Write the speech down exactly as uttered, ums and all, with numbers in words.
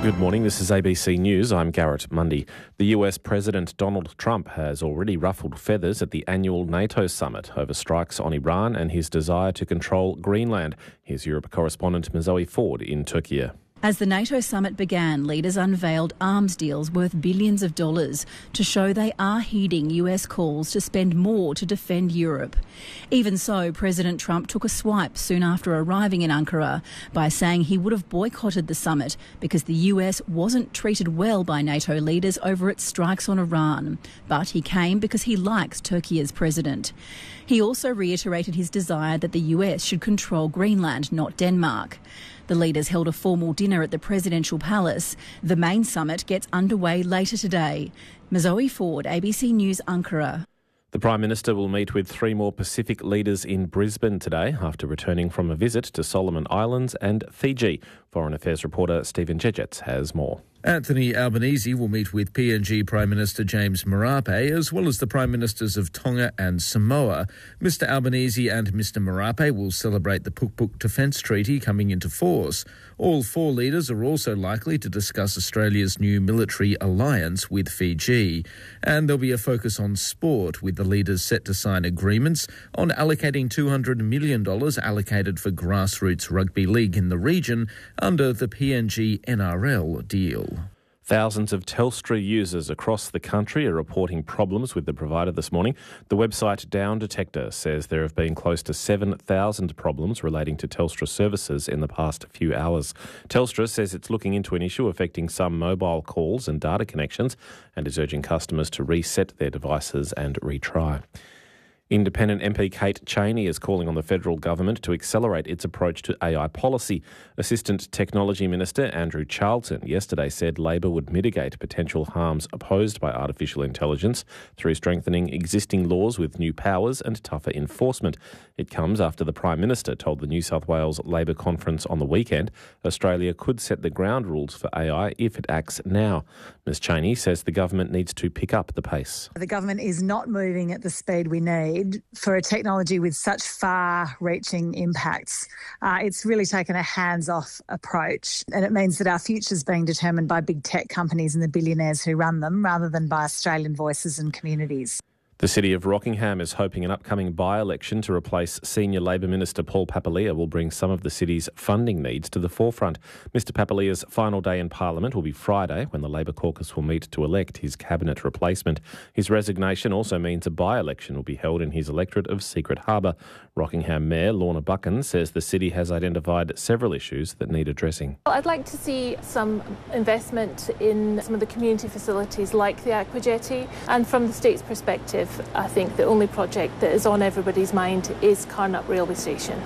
Good morning, this is A B C News. I'm Garrett Mundy. The U S President Donald Trump has already ruffled feathers at the annual NATO summit over strikes on Iran and his desire to control Greenland. Here's Europe correspondent Zoe Ford in Turkey. As the NATO summit began, leaders unveiled arms deals worth billions of dollars to show they are heeding U S calls to spend more to defend Europe. Even so, President Trump took a swipe soon after arriving in Ankara by saying he would have boycotted the summit because the U S wasn't treated well by NATO leaders over its strikes on Iran. But he came because he likes Turkey as president. He also reiterated his desire that the U S should control Greenland, not Denmark. The leaders held a formal dinner at the presidential palace. The main summit gets underway later today. Zoe Ford, A B C News, Ankara. The Prime Minister will meet with three more Pacific leaders in Brisbane today after returning from a visit to Solomon Islands and Fiji. Foreign Affairs reporter Stephen Jejets has more. Anthony Albanese will meet with P N G Prime Minister James Marape as well as the Prime Ministers of Tonga and Samoa. Mister Albanese and Mister Marape will celebrate the Pukpuk Defence Treaty coming into force. All four leaders are also likely to discuss Australia's new military alliance with Fiji. And there'll be a focus on sport, with the leaders set to sign agreements on allocating two hundred million dollars allocated for grassroots rugby league in the region under the P N G N R L deal. Thousands of Telstra users across the country are reporting problems with the provider this morning. The website Down Detector says there have been close to seven thousand problems relating to Telstra services in the past few hours. Telstra says it's looking into an issue affecting some mobile calls and data connections and is urging customers to reset their devices and retry. Independent M P Kate Chaney is calling on the federal government to accelerate its approach to A I policy. Assistant Technology Minister Andrew Charlton yesterday said Labor would mitigate potential harms posed by artificial intelligence through strengthening existing laws with new powers and tougher enforcement. It comes after the Prime Minister told the New South Wales Labor conference on the weekend Australia could set the ground rules for A I if it acts now. Ms Chaney says the government needs to pick up the pace. The government is not moving at the speed we need for a technology with such far-reaching impacts. Uh, it's really taken a hands-off approach, and it means that our future is being determined by big tech companies and the billionaires who run them rather than by Australian voices and communities. The City of Rockingham is hoping an upcoming by-election to replace Senior Labor Minister Paul Papalia will bring some of the city's funding needs to the forefront. Mister Papalia's final day in Parliament will be Friday, when the Labor caucus will meet to elect his cabinet replacement. His resignation also means a by-election will be held in his electorate of Secret Harbour. Rockingham Mayor Lorna Buchan says the city has identified several issues that need addressing. Well, I'd like to see some investment in some of the community facilities like the Aqua Jetty, and from the state's perspective, I think the only project that is on everybody's mind is Carnup Railway Station.